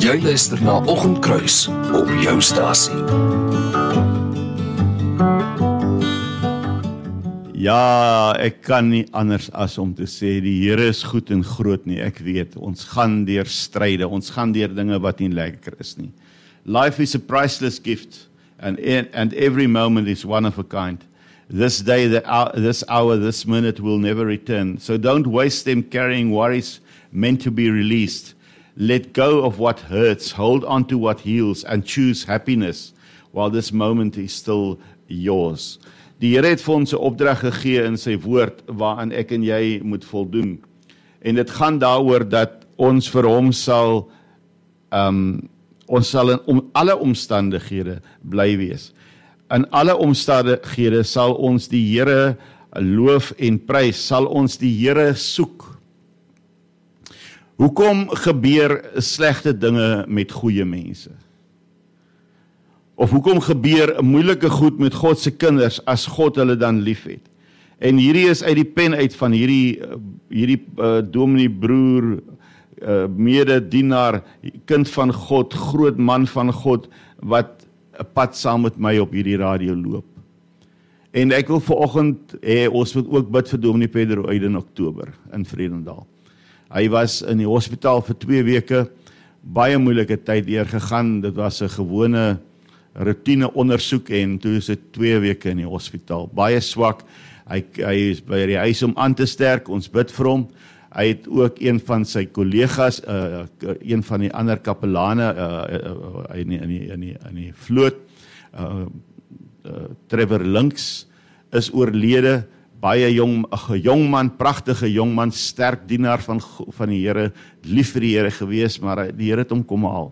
Jy luister na Oggendkruis op jou stasie. Ja, ek kan nie anders as om te sê, die Here is goed en groot nie. Ek weet, ons gaan deur stryde, ons gaan deur dinge wat nie lekker is nie. Life is a priceless gift, and every moment is one of a kind. This day, this hour, this minute will never return. So don't waste them carrying worries meant to be released. Let go of what hurts, hold on to what heals, and choose happiness while this moment is still yours. Die Here het vir ons 'n opdrag gegee in sy woord waaraan ek en jy moet voldoen. En dit gaan daaroor dat ons vir hom sal in alle omstandighede bly wees. In alle omstandighede sal ons die Here loof en prys, sal ons die Here soek. Hoekom gebeur slegte dinge met goeie mense? Of hoekom gebeur moeilike goed met God se kinders as God hulle dan liefhet? En hierdie is uit die pen uit van hierdie dominee broer, mededienaar, kind van God, groot man van God, wat 'n pad saam met my op hierdie radio loop. En ek wil vanoggend ons moet ook bid vir dominee Pedro uit in Oktober in Vredendal. Hy was in die hospitaal vir 2 weke, baie moeilike tyd deurgegaan. Dit was 'n gewone routine ondersoek en toe is dit 2 weke in die hospitaal. Baie swak. Hy is by die huis om aan te sterk. Ons bid vir hom. Hy het ook een van sy kollegas, een van die ander kapelane in die vloot, Trevor Links, is oorlede. Baie jong man, pragtige jong man, sterk dienaar van die Here, lief vir die Here gewees, maar die Here het hom kom haal.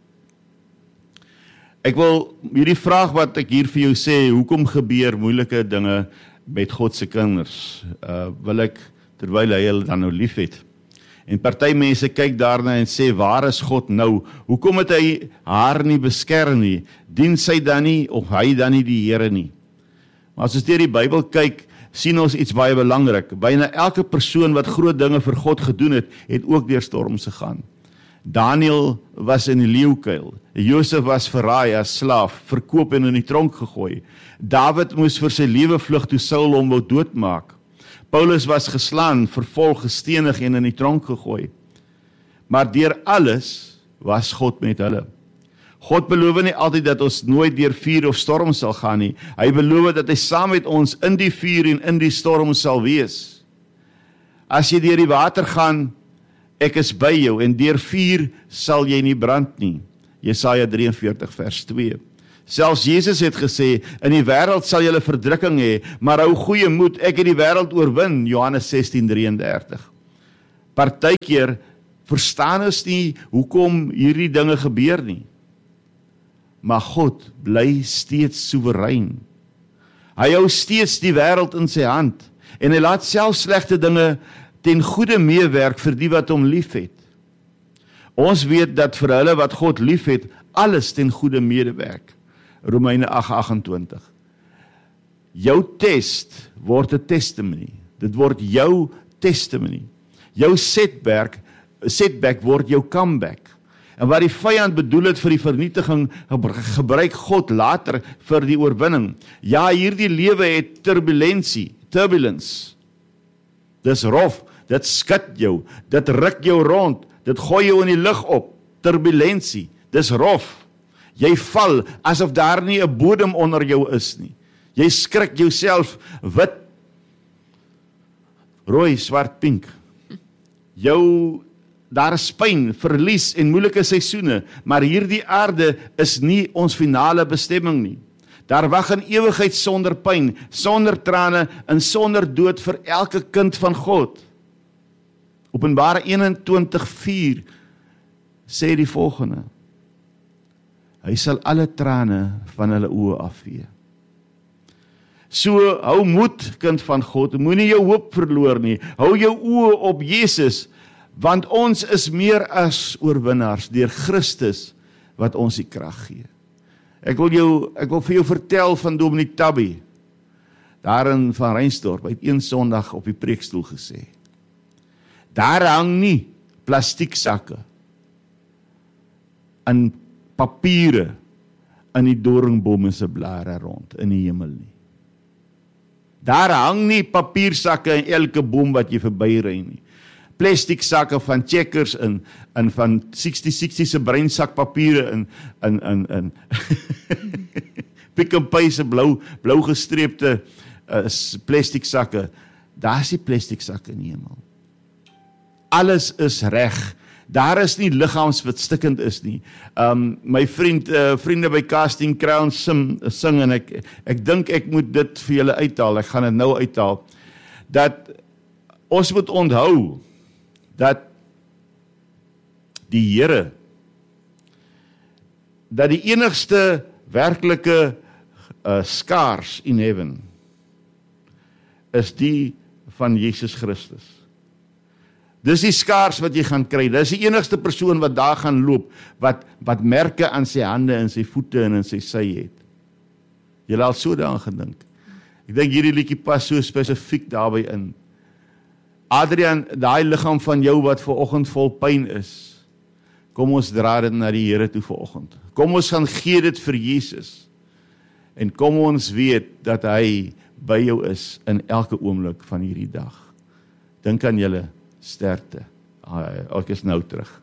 Ek wil hierdie vraag wat ek hier vir jou sê, hoekom gebeur moeilike dinge met God se kinders, wil ek, terwyl hy hulle dan nou lief het. En party mense kyk daarna en sê, waar is God nou? Hoekom het hy haar nie beskerm nie? Dien sy dan nie, of hy dan nie die Here nie? Maar as ons deur die Bybel kyk, sien ons iets baie belangrik. Byna elke persoon wat groot dinge vir God gedoen het, het ook deur storms gegaan. Daniel was in die leeukuil. Josef was verraai as slaaf, verkoop en in die tronk gegooi. Dawid moes vir sy lewe vlug toe Saul hom wou doodmaak. Paulus was geslaan, vervolg, gestenig en in die tronk gegooi. Maar deur alles was God met hulle. God beloof nie altyd dat ons nooit deur vuur of storm sal gaan nie. Hy beloof dat hy saam met ons in die vuur en in die storm sal wees. As jy deur die water gaan, ek is by jou, en deur vuur sal jy nie brand nie. Jesaja 43 vers 2. Selfs Jesus het gesê, in die wêreld sal julle verdrukking hê, maar hou goeie moed, ek het die wêreld oorwin, Johannes 16:33. Partykeer verstaan ons nie hoekom hierdie dinge gebeur nie. Maar God bly steeds soewerein. Hy hou steeds die wêreld in sy hand, en hy laat self slegte dinge ten goeie meewerk vir die wat hom liefhet. Ons weet dat vir hulle wat God liefhet, alles ten goeie meewerk. Romeine 8:28. Jou test word 'n testimony. Dit word jou testimony. Jou setback word jou comeback. En wat die vyand bedoel het vir die vernietiging, gebruik God later vir die oorwinning. Ja, hierdie lewe het turbulence. Dis rof, dit skud jou, dit ruk jou rond, dit gooi jou in die lug op, turbulentie, dis rof. Jy val, asof daar nie 'n bodem onder jou is nie. Jy skrik jouself wit, rooi, swart, pink. Daar is pyn, verlies en moeilike seisoene, maar hierdie aarde is nie ons finale bestemming nie. Daar wag 'n ewigheid sonder pyn, sonder trane en sonder dood vir elke kind van God. Openbare 21:4 sê die volgende: Hy sal alle trane van hulle oë afvee. So, hou moed, kind van God, moenie jou hoop verloor nie. Hou jou oë op Jesus, want ons is meer as oorwinnaars deur Christus wat ons die krag gee. Ek wil vir jou vertel van Dominee Tabby, daarin van Reinsdorp, hy het een Sondag op die preekstoel gesê. Daar hang nie plastiek sakke in papiere in die doringbome se blare rond in die hemel nie. Daar hang nie papiersakke in elke boom wat jy verbyry nie. Plastic sakke van Checkers en van 60 se breinsak papiere in Pick n Pay se blou gestreepte plastic sakke. Daar is die plastic sakke in die hemel. Alles is reg. Daar is nie liggaams wat stikkend is nie. My vriende by Casting Crowns sing en ek dink ek moet dit vir julle uithaal. Ek gaan dit nou uithaal. Dat ons moet onthou dat die Here, dat die enigste werklike skaars in heaven is die van Jesus Christus. Dis die skaars wat jy gaan kry. Dis die enigste persoon wat daar gaan loop, wat merke aan sy hande en sy voete en in sy sy het. Julle al so daaraan gedink. Ek dink hierdie liedjie pas so spesifiek daarby in. Adrian, daai liggaam van jou wat vanoggend vol pyn is, kom ons dra dit na die Here toe vanoggend. Kom ons gaan gee dit vir Jesus. En kom ons weet dat hy by jou is in elke oomblik van hierdie dag. Dink aan julle sterkte. Ek is nou terug.